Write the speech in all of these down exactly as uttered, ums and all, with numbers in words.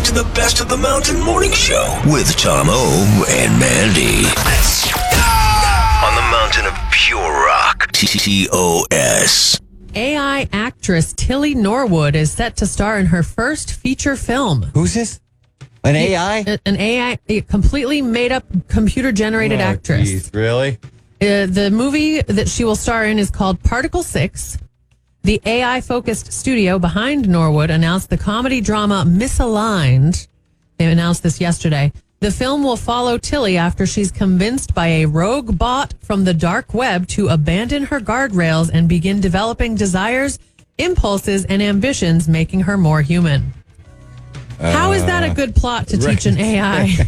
back to the Best of the Mountain Morning Show with Tom O and Mandy. Let's go! On the mountain of pure rock, T O S. A I actress Tilly Norwood is set to star in her first feature film. Who's this? An A I? An A I, a completely made-up, computer-generated oh, actress. Geez, really? Uh, the movie that she will star in is called Particle six. The A I-focused studio behind Norwood announced the comedy drama Misaligned. They announced this yesterday. The film will follow Tilly after she's convinced by a rogue bot from the dark web to abandon her guardrails and begin developing desires, impulses, and ambitions, making her more human. Uh, How is that a good plot to right. teach an A I?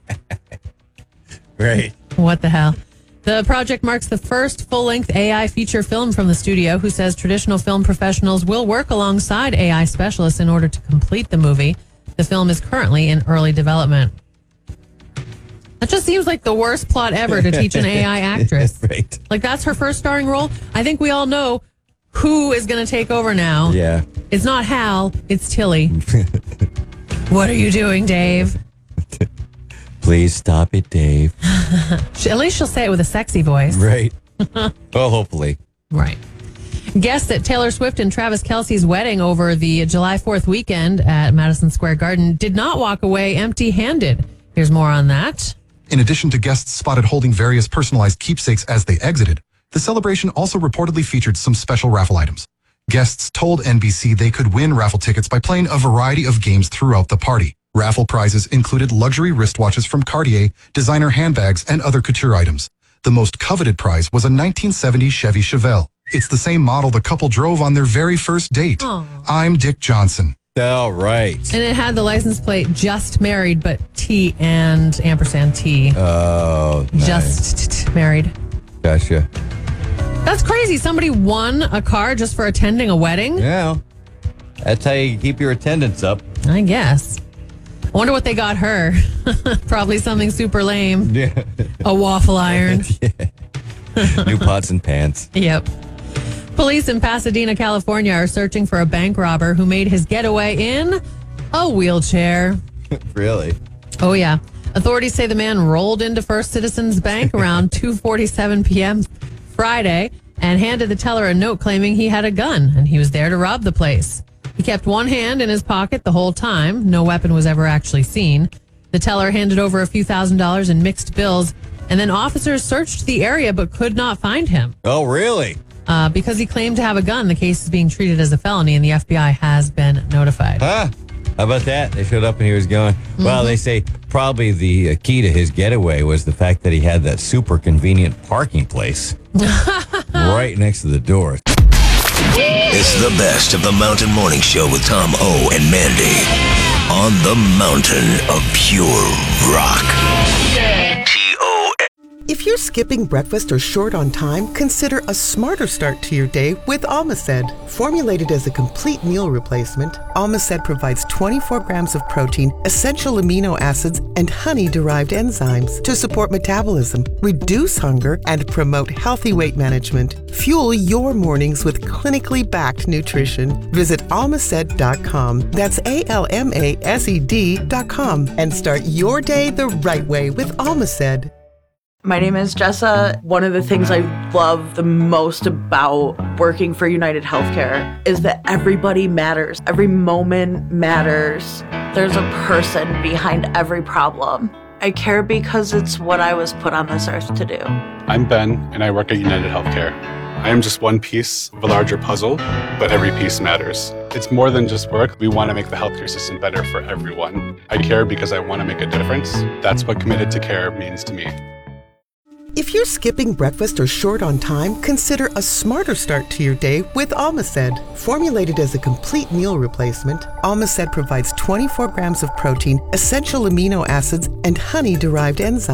Right. What the hell? The project marks the first full-length A I feature film from the studio, who says traditional film professionals will work alongside A I specialists in order to complete the movie. The film is currently in early development. That just seems like the worst plot ever to teach an A I actress. Right. Like, that's her first starring role. I think we all know who is going to take over now. Yeah. It's not Hal, it's Tilly. What are you doing, Dave? Please stop it, Dave. At least she'll say it with a sexy voice. Right. Well, hopefully. Right. Guests at Taylor Swift and Travis Kelce's wedding over the July fourth weekend at Madison Square Garden did not walk away empty-handed. Here's more on that. In addition to guests spotted holding various personalized keepsakes as they exited, the celebration also reportedly featured some special raffle items. Guests told N B C they could win raffle tickets by playing a variety of games throughout the party. Raffle prizes included luxury wristwatches from Cartier, designer handbags, and other couture items. The most coveted prize was a nineteen seventy Chevy Chevelle. It's the same model the couple drove on their very first date. Aww. I'm Dick Johnson. All right. And it had the license plate just married, but T and ampersand T. Oh, nice. Just married. Gotcha. That's crazy. Somebody won a car just for attending a wedding? Yeah. That's how you keep your attendance up. I guess. I wonder what they got her. Probably something super lame. Yeah. A waffle iron. Yeah. New pots and pants. Yep. Police in Pasadena, California are searching for a bank robber who made his getaway in a wheelchair. Really? Oh, yeah. Authorities say the man rolled into First Citizens Bank around two forty-seven p.m. Friday and handed the teller a note claiming he had a gun and he was there to rob the place. He kept one hand in his pocket the whole time. No weapon was ever actually seen. The teller handed over a few thousand dollars in mixed bills, and then officers searched the area but could not find him. Oh, really? Uh, because he claimed to have a gun, the case is being treated as a felony, and the F B I has been notified. Huh? How about that? They showed up and he was going. Mm-hmm. Well, they say probably the uh, key to his getaway was the fact that he had that super convenient parking place right next to the door. It's the Best of the Mountain Morning Show with Tom O and Mandy on the mountain of pure rock. T O S. If you're skipping breakfast or short on time, consider a smarter start to your day with Almaced. Formulated as a complete meal replacement, Almaced provides twenty-four grams of protein, essential amino acids, and honey-derived enzymes to support metabolism, reduce hunger, and promote healthy weight management. Fuel your mornings with clinically backed nutrition. Visit almaced dot com. That's A L M A S E D dot com and start your day the right way with Almaced. My name is Jessa. One of the things I love the most about working for United Healthcare is that everybody matters. Every moment matters. There's a person behind every problem. I care because it's what I was put on this earth to do. I'm Ben, and I work at United Healthcare. I am just one piece of a larger puzzle, but every piece matters. It's more than just work. We want to make the healthcare system better for everyone. I care because I want to make a difference. That's what committed to care means to me. If you're skipping breakfast or short on time, consider a smarter start to your day with Almaced. Formulated as a complete meal replacement, Almaced provides twenty-four grams of protein, essential amino acids, and honey-derived enzymes